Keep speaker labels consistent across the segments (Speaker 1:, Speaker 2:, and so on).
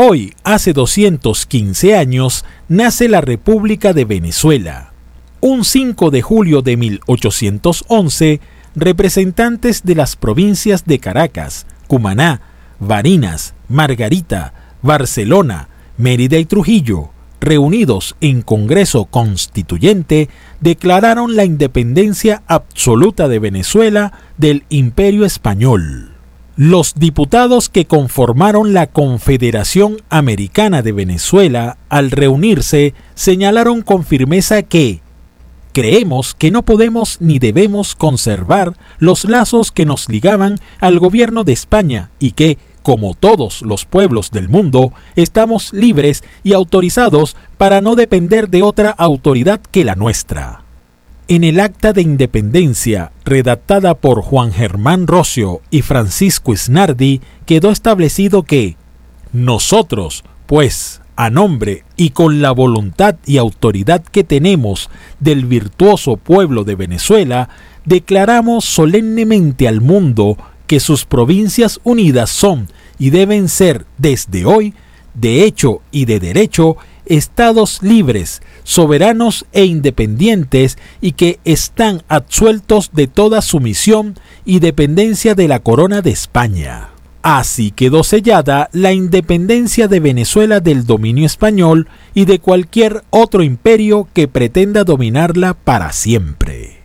Speaker 1: Hoy, hace 215 años, nace la República de Venezuela. Un 5 de julio de 1811, representantes de las provincias de Caracas, Cumaná, Barinas, Margarita, Barcelona, Mérida y Trujillo, reunidos en Congreso Constituyente, declararon la independencia absoluta de Venezuela del Imperio Español. Los diputados que conformaron la Confederación Americana de Venezuela, al reunirse, señalaron con firmeza que creemos que no podemos ni debemos conservar los lazos que nos ligaban al gobierno de España y que, como todos los pueblos del mundo, estamos libres y autorizados para no depender de otra autoridad que la nuestra. En el Acta de Independencia, redactada por Juan Germán Rocio y Francisco Isnardi, quedó establecido que nosotros, pues, a nombre y con la voluntad y autoridad que tenemos del virtuoso pueblo de Venezuela, declaramos solemnemente al mundo que sus provincias unidas son y deben ser desde hoy, de hecho y de derecho, estados libres, soberanos e independientes y que están absueltos de toda sumisión y dependencia de la corona de España. Así quedó sellada la independencia de Venezuela del dominio español y de cualquier otro imperio que pretenda dominarla para siempre.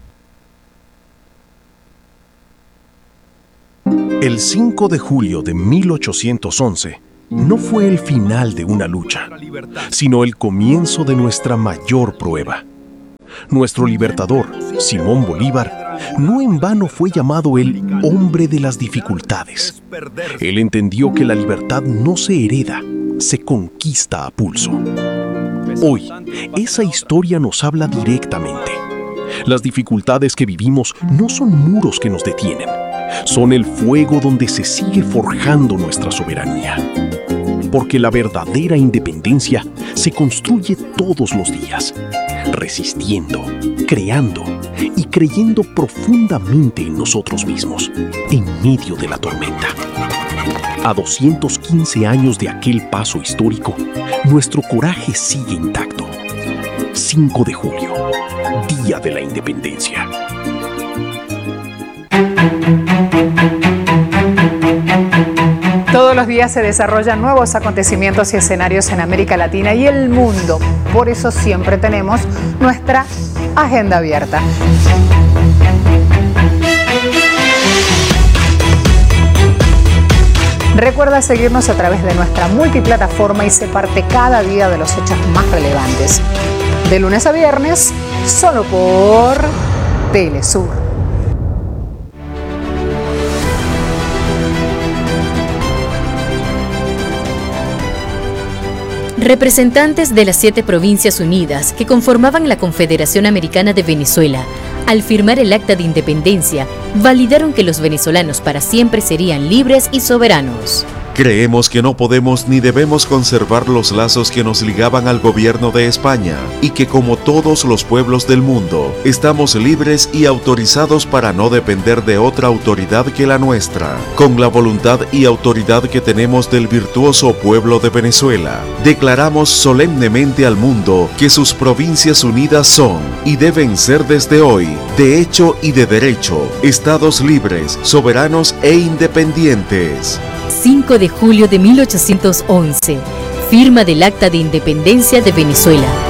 Speaker 2: El 5 de julio de 1811 no fue el final de una lucha, sino el comienzo de nuestra mayor prueba. Nuestro libertador, Simón Bolívar, no en vano fue llamado el hombre de las dificultades. Él entendió que la libertad no se hereda, se conquista a pulso. Hoy, esa historia nos habla directamente. Las dificultades que vivimos no son muros que nos detienen, son el fuego donde se sigue forjando nuestra soberanía. Porque la verdadera independencia se construye todos los días, resistiendo, creando y creyendo profundamente en nosotros mismos, en medio de la tormenta. A 215 años de aquel paso histórico, nuestro coraje sigue intacto. 5 de julio, Día de la Independencia.
Speaker 3: Todos los días se desarrollan nuevos acontecimientos y escenarios en América Latina y el mundo. Por eso siempre tenemos nuestra agenda abierta. Recuerda seguirnos a través de nuestra multiplataforma y sé parte cada día de los hechos más relevantes. De lunes a viernes, solo por Telesur.
Speaker 4: Representantes de las 7 provincias unidas que conformaban la Confederación Americana de Venezuela, al firmar el Acta de Independencia, validaron que los venezolanos para siempre serían libres y soberanos.
Speaker 5: Creemos que no podemos ni debemos conservar los lazos que nos ligaban al gobierno de España y que, como todos los pueblos del mundo, estamos libres y autorizados para no depender de otra autoridad que la nuestra. Con la voluntad y autoridad que tenemos del virtuoso pueblo de Venezuela, declaramos solemnemente al mundo que sus provincias unidas son y deben ser desde hoy, de hecho y de derecho, estados libres, soberanos e independientes.
Speaker 4: 5 de julio de 1811, firma del Acta de Independencia de Venezuela.